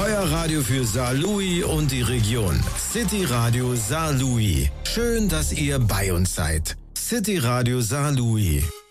Euer Radio für Saarlouis und die Region. City Radio Saarlouis. Schön, dass ihr bei uns seid. City Radio Saarlouis.